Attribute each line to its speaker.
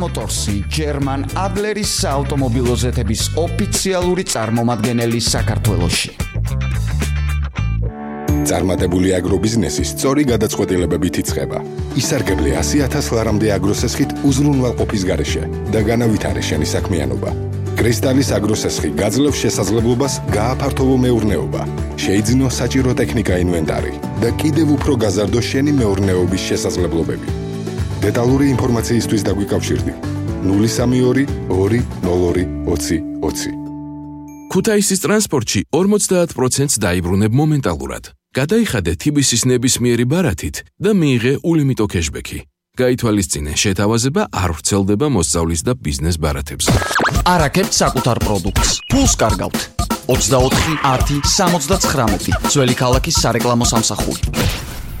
Speaker 1: Motorsi German Adleris საავტომობილო ზეთების ოფიციალური წარმომადგენელი საქართველოში.
Speaker 2: წარმატებული აგრობიზნესი სწორი გადაწყვეტილებებით იწყება. ისარგებლე 100,000 ლარამდე აგროსესხით უზრუნველყოფის გარეშე და განავითარე შენი საქმიანობა. კრისტალის აგროსესხი გაძლევს შესაძლებლობას გააფართოვო მეურნეობა, შეიძინო საჭირო ტექნიკა ინვენტარი და კიდევ უფრო გაზარდო შენი მეურნეობის შესაძლებლობები. დეტალური ინფორმაციისთვის დაგვიკავშირდი 032 202 20 20.
Speaker 3: ქუთაისის ტრანსპორტში 50% დაიბრუნებ მომენტალურად. გადაიხადე TBC-ის ნებისმიერი ბარათით და მიიღე ულიმიტო кэშბექი. გაითვალისწინე, შეთავაზება არ ვრცელდება მოსწავლის და ბიზნეს ბარათებზე.
Speaker 1: არაკებთ საკუთარ პროდუქტს. ფულს კარგავთ. 24 10 79 ძველი ქალაქის სარეკლამო სამსახური.